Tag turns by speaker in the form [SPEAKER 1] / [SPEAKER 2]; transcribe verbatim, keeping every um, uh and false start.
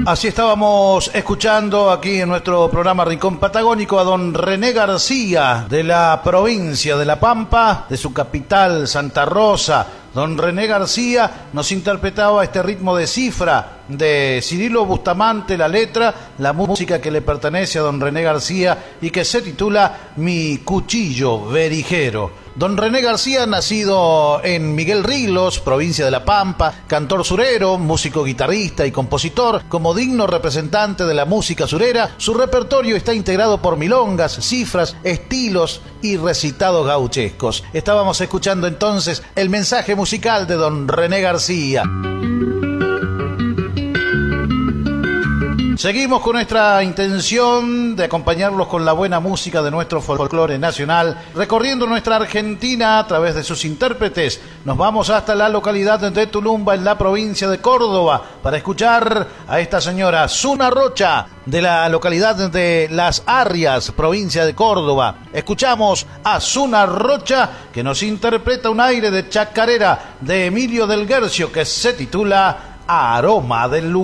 [SPEAKER 1] Así estábamos escuchando aquí en nuestro programa Rincón Patagónico a don René García, de la provincia de La Pampa, de su capital Santa Rosa. Don René García nos interpretaba este ritmo de cifra de Cirilo Bustamante, la letra, la música que le pertenece a don René García y que se titula Mi Cuchillo Berijero. Don René García, nacido en Miguel Ríos, provincia de La Pampa, cantor surero, músico guitarrista y compositor, como digno representante de la música surera, su repertorio está integrado por milongas, cifras, estilos y recitados gauchescos. Estábamos escuchando entonces el mensaje musical de don René García. Seguimos con nuestra intención de acompañarlos con la buena música de nuestro folclore nacional, recorriendo nuestra Argentina a través de sus intérpretes. Nos vamos hasta la localidad de Tulumba, en la provincia de Córdoba, para escuchar a esta señora Zuna Rocha, de la localidad de Las Arrias, provincia de Córdoba. Escuchamos a Zuna Rocha, que nos interpreta un aire de chacarera de Emilio del Guercio, que se titula Aroma del Lugar.